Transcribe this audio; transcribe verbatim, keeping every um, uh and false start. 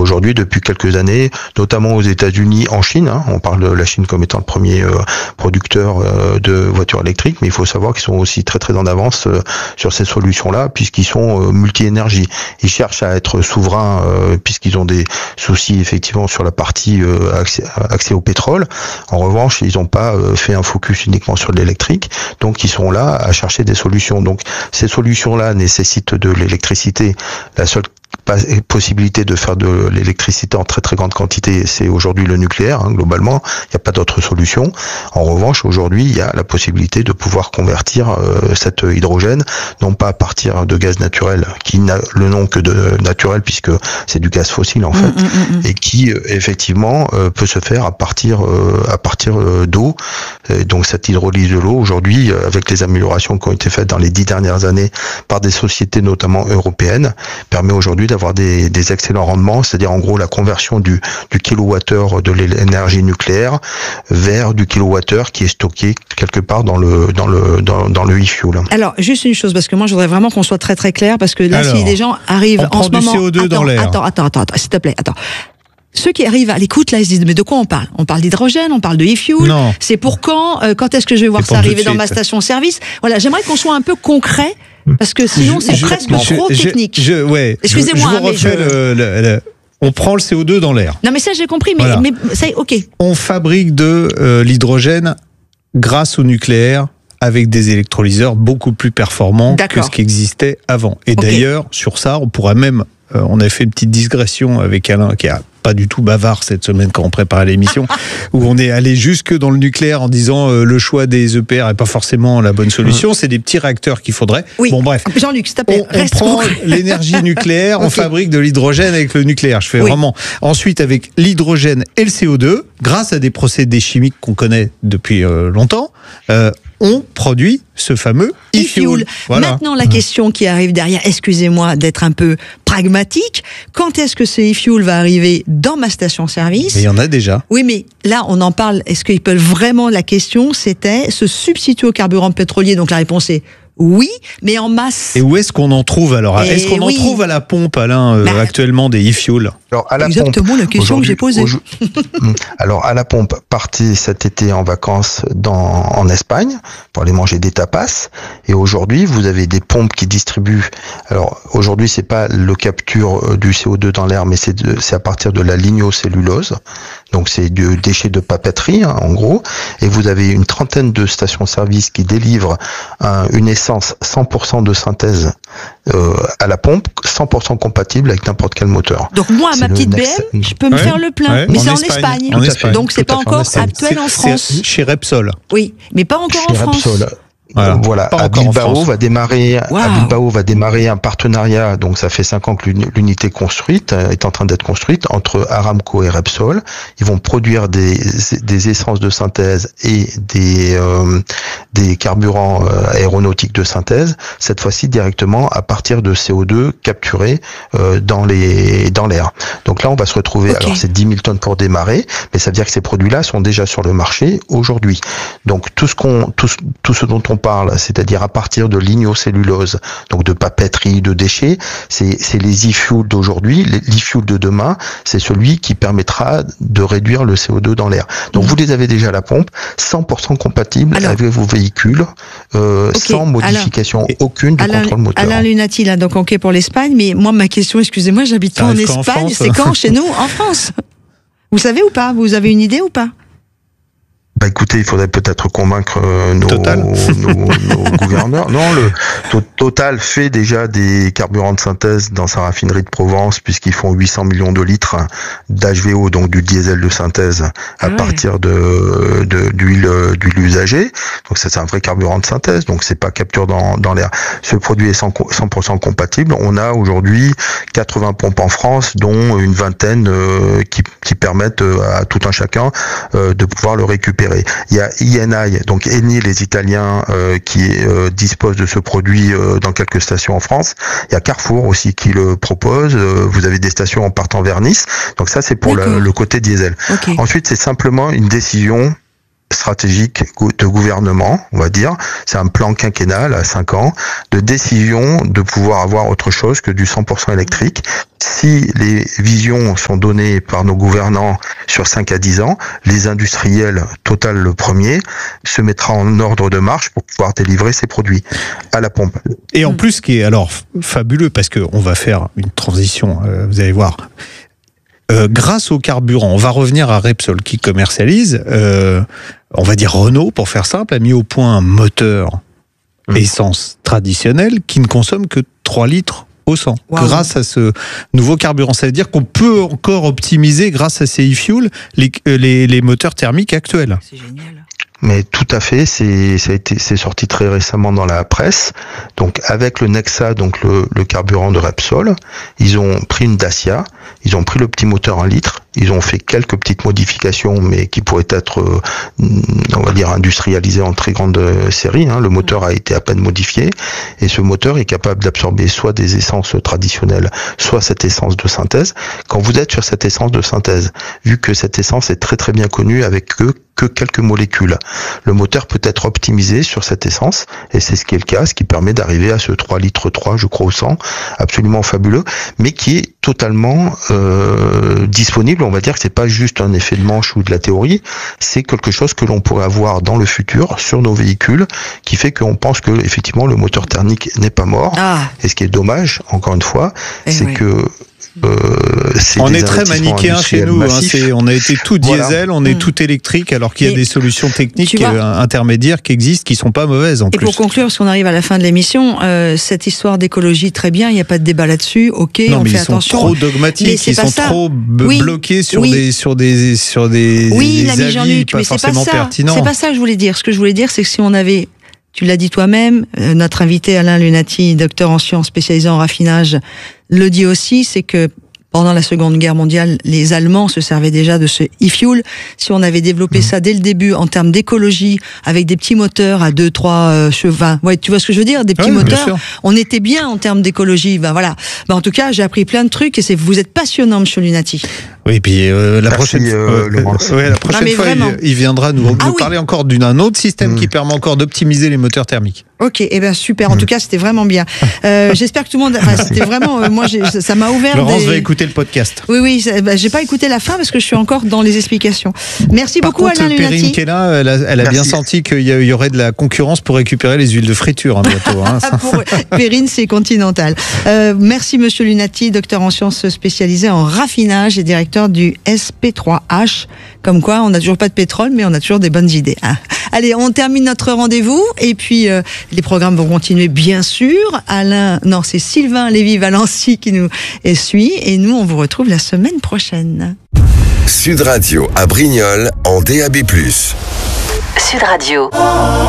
aujourd'hui, depuis quelques années, notamment aux États-Unis, en Chine, hein, on parle de la Chine comme étant le premier euh, producteur euh, de voitures électriques, mais il faut savoir qu'ils sont aussi très très en avance euh, sur ces solutions-là, puisqu'ils sont euh, multi-énergie. Ils cherchent à être souverains, euh, puisqu'ils ont des soucis effectivement sur la partie euh, accès, accès au pétrole. En revanche, ils n'ont pas euh, fait un focus uniquement sur l'électrique, donc ils sont là à chercher des solutions. Donc ces solutions-là nécessitent de l'électricité. La seule possibilité de faire de l'électricité en très très grande quantité, c'est aujourd'hui le nucléaire, hein, globalement, il n'y a pas d'autre solution. En revanche, aujourd'hui, il y a la possibilité de pouvoir convertir euh, cet hydrogène, non pas à partir de gaz naturel, qui n'a le nom que de naturel, puisque c'est du gaz fossile en fait, mmh, mmh, mmh. et qui euh, effectivement euh, peut se faire à partir euh, à partir euh, d'eau. Et donc cette hydrolyse de l'eau, aujourd'hui, euh, avec les améliorations qui ont été faites dans les dix dernières années par des sociétés notamment européennes, permet aujourd'hui d'avoir des, des excellents rendements, c'est-à-dire en gros la conversion du, du kilowattheure de l'énergie nucléaire vers du kilowattheure qui est stocké quelque part dans le dans le dans, dans le e-fuel. Alors juste une chose, parce que moi je voudrais vraiment qu'on soit très très clair, parce que là Alors, si les gens arrivent on en ce prend moment, du C O deux attends, dans l'air. Attends, attends, attends, attends, s'il te plaît, attends. Ceux qui arrivent à l'écoute, là, ils se disent, mais de quoi on parle? On parle d'hydrogène, on parle de e-fuel. Non. C'est pour quand? euh, Quand est-ce que je vais voir ça arriver dans ma station-service? Voilà, j'aimerais qu'on soit un peu concret, parce que sinon, c'est je, presque je, trop je, technique. Je, ouais, Excusez-moi, je, je vous mais refais je... le, le, le, on prend le C O deux dans l'air. Non, mais ça, j'ai compris, mais, voilà. mais ça, ok. On fabrique de euh, l'hydrogène grâce au nucléaire, avec des électrolyseurs beaucoup plus performants que ce qui existait avant. Et okay. d'ailleurs, sur ça, on pourrait même... Euh, on a fait une petite digression avec Alain, qui a pas du tout bavard cette semaine quand on préparait l'émission, où on est allé jusque dans le nucléaire en disant euh, le choix des E P R n'est pas forcément la bonne solution, c'est des petits réacteurs qu'il faudrait. Oui. Bon bref, Jean-Luc, s'il te plaît, on, on prend l'énergie nucléaire, okay. on fabrique de l'hydrogène avec le nucléaire. Je fais oui. vraiment. Ensuite, avec l'hydrogène et le C O deux, grâce à des procédés chimiques qu'on connaît depuis euh, longtemps, euh, on produit ce fameux e-fuel. Voilà. Maintenant, la question qui arrive derrière, excusez-moi d'être un peu pragmatique, quand est-ce que ce e-fuel va arriver dans ma station-service? Il y en a déjà. Oui, mais là, on en parle. Est-ce qu'ils peuvent vraiment... La question, c'était se substituer au carburant pétrolier. Donc la réponse est oui, mais en masse. Et où est-ce qu'on en trouve alors? Et Est-ce qu'on oui. en trouve à la pompe, Alain, euh, bah, actuellement des e-fuel? Alors, à la Exactement pompe, la question que j'ai posée. Alors, à la pompe, partez cet été en vacances dans, en Espagne pour aller manger des tapas. Et aujourd'hui, vous avez des pompes qui distribuent. Alors, aujourd'hui, c'est pas le capture du C O deux dans l'air, mais c'est, de, c'est à partir de la lignocellulose. Donc, c'est du déchet de papeterie, hein, en gros. Et vous avez une trentaine de stations-service qui délivrent un, une essence cent pour cent de synthèse euh, à la pompe, cent pour cent compatible avec n'importe quel moteur. Donc, moi, à ma petite B M, je peux me ouais, faire le plein. Ouais, mais en c'est Espagne, en Espagne. En Espagne. Donc, c'est pas encore c'est, actuel c'est, en France. C'est chez Repsol. Oui, mais pas encore chez en France. Repsol. Voilà, voilà. À Bilbao va démarrer, wow. à Bilbao va démarrer un partenariat. Donc ça fait cinq ans que l'unité construite est en train d'être construite entre Aramco et Repsol. Ils vont produire des des essences de synthèse et des euh, des carburants euh, aéronautiques de synthèse. Cette fois-ci directement à partir de C O deux capturé euh, dans les dans l'air. Donc là on va se retrouver. Okay. Alors c'est dix mille tonnes pour démarrer, mais ça veut dire que ces produits-là sont déjà sur le marché aujourd'hui. Donc tout ce qu'on tout tout ce dont on parle, c'est-à-dire à partir de lignocellulose, donc de papeterie, de déchets, c'est, c'est les e-fuels d'aujourd'hui. L'e-fuel de demain, c'est celui qui permettra de réduire le C O deux dans l'air. Donc mmh. vous les avez déjà à la pompe, cent pour cent compatibles Alors, avec vos véhicules, euh, okay. sans modification Alain, aucune du Alain, contrôle moteur. Alain Lunati, là, donc ok pour l'Espagne, mais moi ma question, excusez-moi, j'habite pas en Espagne, en c'est quand chez nous en France? Vous savez ou pas? Vous avez une idée ou pas? Bah écoutez, il faudrait peut-être convaincre nos, nos, nos gouverneurs. Non, le Total fait déjà des carburants de synthèse dans sa raffinerie de Provence, puisqu'ils font huit cents millions de litres d'H V O, donc du diesel de synthèse, à ah ouais. partir de, de d'huile, d'huile usagée. Donc ça, c'est un vrai carburant de synthèse, donc c'est pas capture dans, dans l'air. Ce produit est cent pour cent compatible. On a aujourd'hui quatre-vingts pompes en France, dont une vingtaine euh, qui, qui permettent à tout un chacun euh, de pouvoir le récupérer. Il y a I N I, donc Eni, les Italiens, euh, qui euh, disposent de ce produit euh, dans quelques stations en France. Il y a Carrefour aussi qui le propose. Euh, vous avez des stations en partant vers Nice. Donc ça, c'est pour le, le côté diesel. Okay. Ensuite, c'est simplement une décision stratégique de gouvernement, on va dire. C'est un plan quinquennal à cinq ans de décision de pouvoir avoir autre chose que du cent pour cent électrique. Si les visions sont données par nos gouvernants sur cinq à dix ans, les industriels, Total le premier, se mettra en ordre de marche pour pouvoir délivrer ses produits à la pompe. Et en plus, ce qui est alors fabuleux, parce qu'on va faire une transition, euh, vous allez voir. Euh, grâce au carburant, on va revenir à Repsol qui commercialise, euh, on va dire Renault, pour faire simple, a mis au point un moteur mmh. essence traditionnel qui ne consomme que trois litres au cent. Wow. Grâce à ce nouveau carburant. Ça veut dire qu'on peut encore optimiser, grâce à ces e-fuels, les, les, les moteurs thermiques actuels. C'est génial. Mais tout à fait, c'est ça a été c'est sorti très récemment dans la presse. Donc avec le Nexa, donc le, le carburant de Repsol, ils ont pris une Dacia, ils ont pris le petit moteur un litre, ils ont fait quelques petites modifications, mais qui pourraient être, euh, on va dire, industrialisées en très grande série. Hein. Le moteur a été à peine modifié, et ce moteur est capable d'absorber soit des essences traditionnelles, soit cette essence de synthèse. Quand vous êtes sur cette essence de synthèse, vu que cette essence est très très bien connue avec que que quelques molécules, le moteur peut être optimisé sur cette essence, et c'est ce qui est le cas, ce qui permet d'arriver à ce trois litres trois, je crois, au cent, absolument fabuleux, mais qui est totalement euh, disponible. On va dire que c'est pas juste un effet de manche ou de la théorie, c'est quelque chose que l'on pourrait avoir dans le futur sur nos véhicules, qui fait qu'on pense que effectivement le moteur thermique n'est pas mort. Ah. Et ce qui est dommage, encore une fois, et c'est oui. que Euh, on est très manichéen chez nous, hein, c'est, on a été tout diesel, voilà. on est mmh. tout électrique, alors qu'il y a et des solutions techniques vois, intermédiaires qui existent, qui sont pas mauvaises en et plus. Et pour conclure, parce qu'on arrive à la fin de l'émission, euh, cette histoire d'écologie, très bien, il n'y a pas de débat là-dessus, ok, non, on mais fait ils attention. Sont trop dogmatiques, ils sont ça. trop b- oui. bloqués sur oui. des sur des sur des, oui, des avis Jean-Luc, pas mais forcément c'est pas ça. pertinents. C'est pas ça que je voulais dire. Ce que je voulais dire, c'est que si on avait, tu l'as dit toi-même, euh, notre invité Alain Lunati, docteur en sciences spécialisé en raffinage, le dit aussi, c'est que pendant la Seconde Guerre mondiale, les Allemands se servaient déjà de ce e-fuel. Si on avait développé mmh. ça dès le début en termes d'écologie, avec des petits moteurs à deux, trois euh, chevaux, ouais, tu vois ce que je veux dire, des petits ouais, moteurs, on était bien en termes d'écologie. Ben voilà. Ben en tout cas, j'ai appris plein de trucs et c'est vous êtes passionnant, Monsieur Lunati. Oui, et puis euh, la, prochaine, euh, euh, ouais, la prochaine non, fois, il, il viendra nous, ah, nous oui. parler encore d'un autre système mmh. qui permet encore d'optimiser les moteurs thermiques. Ok, eh ben super. En mmh. tout cas, c'était vraiment bien. Euh, j'espère que tout le monde. Enfin, c'était vraiment. Euh, moi, j'ai, ça m'a ouvert. Laurence des... va écouter le podcast. Oui, oui. Ben, j'ai pas écouté la fin parce que je suis encore dans les explications. Merci Par beaucoup, contre, Alain Lunati. Perrine qui est là, elle a, elle a bien senti qu'il y aurait de la concurrence pour récupérer les huiles de friture hein, bientôt. Hein, pour Perrine, c'est Continental. Euh, merci, Monsieur Lunati, docteur en sciences spécialisé en raffinage et directeur du S P trois H. Comme quoi, on n'a toujours pas de pétrole, mais on a toujours des bonnes idées. Hein. Allez, on termine notre rendez-vous et puis euh, les programmes vont continuer, bien sûr. Alain, non, c'est Sylvain Lévy-Valency qui nous suit et nous, on vous retrouve la semaine prochaine. Sud Radio à Brignoles en D A B plus. Sud Radio.